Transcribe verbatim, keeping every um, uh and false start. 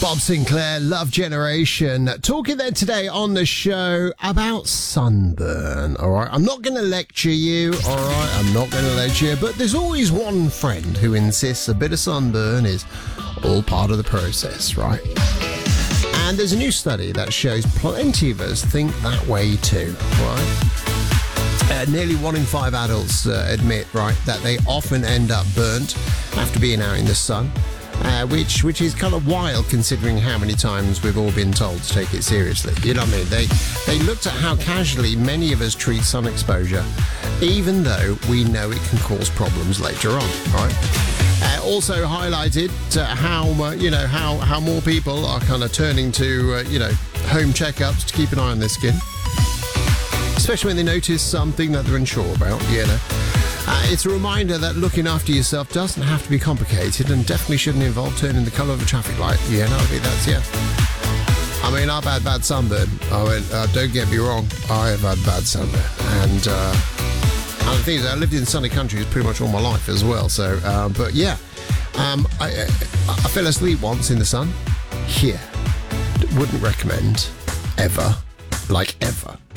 Bob Sinclair, Love Generation. Talking there today on the show about sunburn, all right? I'm not going to lecture you, all right? I'm not going to lecture you, but there's always one friend who insists a bit of sunburn is all part of the process, right? And there's a new study that shows plenty of us think that way too, right? Uh, nearly one in five adults uh, admit, right, that they often end up burnt after being out in the sun. Uh, which which is kind of wild considering how many times we've all been told to take it seriously. You know what I mean? They they looked at how casually many of us treat sun exposure, even though we know it can cause problems later on, right? Uh, also highlighted uh, how, uh, you know, how, how more people are kind of turning to, uh, you know, home checkups to keep an eye on their skin, especially when they notice something that they're unsure about, you know. Uh, it's a reminder that looking after yourself doesn't have to be complicated and definitely shouldn't involve turning the colour of a traffic light. Yeah, no, I think that's, yeah. I mean, I've had bad sunburn. I mean, uh, don't get me wrong, I have had bad sunburn. And, uh, and the thing is, I lived in sunny countries pretty much all my life as well. So, uh, but yeah, um, I, I, I fell asleep once in the sun. Yeah, wouldn't recommend, ever, like ever.